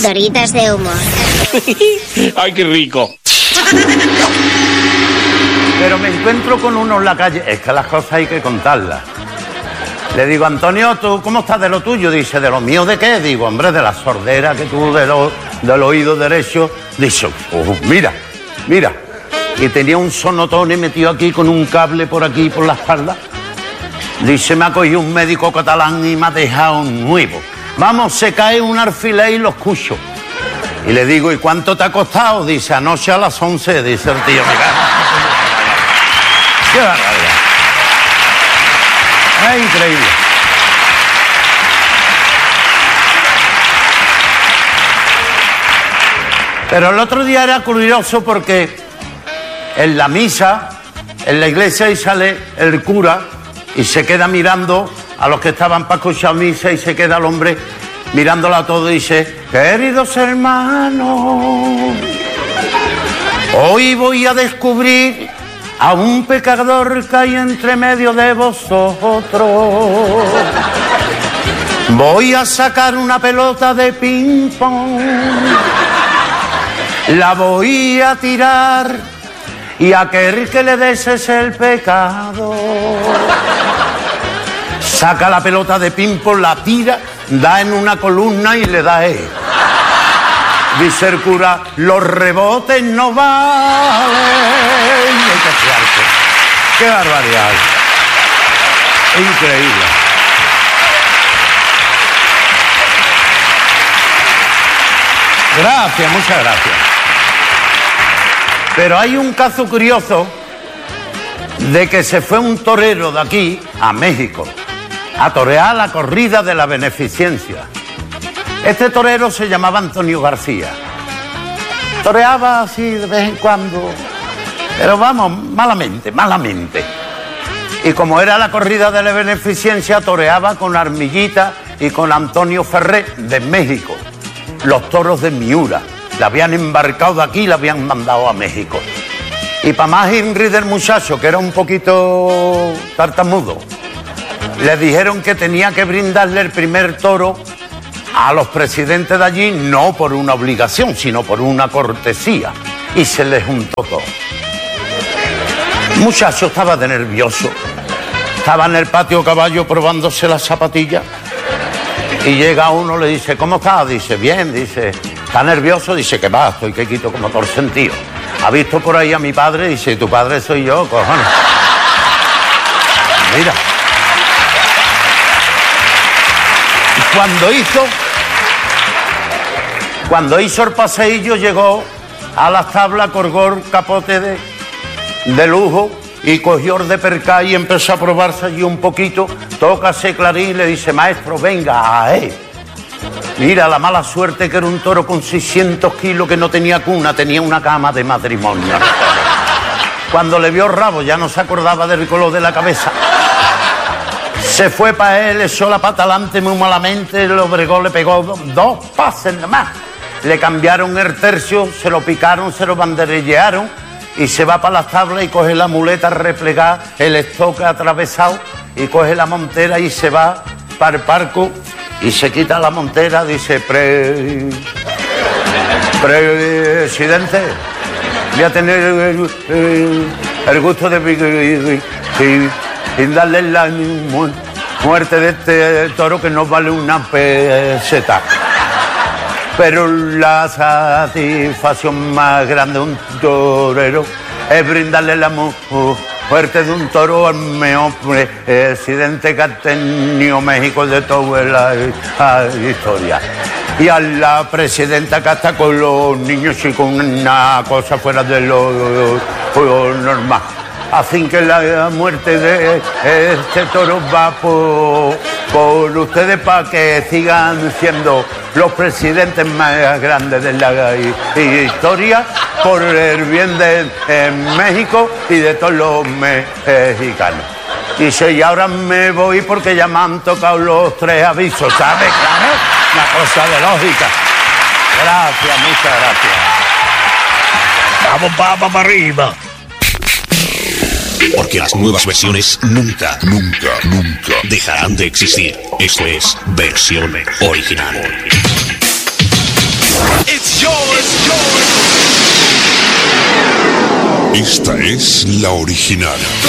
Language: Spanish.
Pildoritas de humor. ¡Ay, qué rico! Pero me encuentro con uno en la calle. Es que las cosas hay que contarlas. Le digo, Antonio, ¿tú cómo estás de lo tuyo? Dice, ¿de lo mío de qué? Digo, hombre, de la sordera que tú del oído derecho. Dice, mira. Y tenía un sonotone metido aquí con un cable por aquí, por la espalda. Dice, me ha cogido un médico catalán y me ha dejado nuevo. Vamos, se cae un alfiler y lo escucho. Y le digo, ¿y cuánto te ha costado? Dice, anoche a las 11, dice el tío. ¡Qué barbaridad! Es increíble. Pero el otro día era curioso porque en la misa, en la iglesia, y sale el cura y se queda mirando a los que estaban para escuchar misa y se queda el hombre mirándola a todo y dice, queridos hermanos, hoy voy a descubrir a un pecador que hay entre medio de vosotros. Voy a sacar una pelota de ping-pong, la voy a tirar y aquel que le des es el pecado. Saca la pelota de ping-pong, la tira, da en una columna y le da a él. Dice el cura, los rebotes no valen. Hay que fiarse. ¡Qué barbaridad! Increíble. Gracias, muchas gracias. Pero hay un caso curioso de que se fue un torero de aquí a México a torear la corrida de la beneficencia. Este torero se llamaba Antonio García. Toreaba así de vez en cuando, pero vamos, malamente. Y como era la corrida de la beneficencia, toreaba con Armillita y con Antonio Ferré de México, los toros de Miura. La habían embarcado de aquí y la habían mandado a México. Y para más Henry del muchacho, que era un poquito tartamudo, le dijeron que tenía que brindarle el primer toro a los presidentes de allí, no por una obligación, sino por una cortesía. Y se les juntó todo. El muchacho estaba de nervioso. Estaba en el patio caballo probándose las zapatillas. Y llega uno, le dice, ¿cómo estás? Dice, bien, dice, ¿está nervioso? Dice, que va, estoy que quito como todo sentido. ¿Ha visto por ahí a mi padre? Dice, tu padre soy yo, cojones. Mira. Cuando hizo el paseillo, llegó a las tablas, colgó el capote de lujo y cogió el de perca y empezó a probarse allí un poquito. Toca ese clarín y le dice, maestro, venga, mira la mala suerte que era un toro con 600 kilos que no tenía cuna, tenía una cama de matrimonio. Cuando le vio el rabo ya no se acordaba del color de la cabeza. Se fue para él, le echó la pata adelante muy malamente, lo bregó, le pegó dos pases nada más. Le cambiaron el tercio, se lo picaron, se lo banderillearon y se va para las tablas y coge la muleta replegada, el estoque atravesado y coge la montera y se va para el parco y se quita la montera, dice, presidente, voy a tener el gusto de darle la muerte de este toro que no vale una peseta. Pero la satisfacción más grande de un torero es brindarle la muerte de un toro al mejor presidente que ha tenido México de toda la historia. Y a la presidenta que está con los niños y con una cosa fuera de lo normal. Así que la muerte de este toro va por ustedes para que sigan siendo los presidentes más grandes de la historia, por el bien de México y de todos los mexicanos. Dice, y ahora me voy porque ya me han tocado los 3 avisos, ¿sabes? Claro, una cosa de lógica. Gracias, muchas gracias. Vamos para arriba. Porque las nuevas versiones nunca dejarán de existir. Esto es versión original. Esta es la original.